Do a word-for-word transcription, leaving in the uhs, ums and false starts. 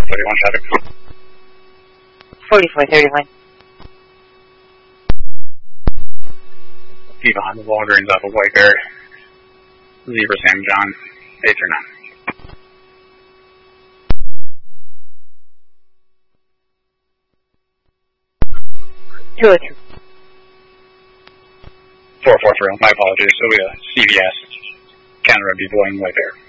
thirty-one traffic. forty-four thirty-one. Be behind the Walgreens off of White Bear. Zebra Sam John, eight three nine. two oh two. four four three, my apologies. So we have C V S, Counter Road, Boeing, White Bear.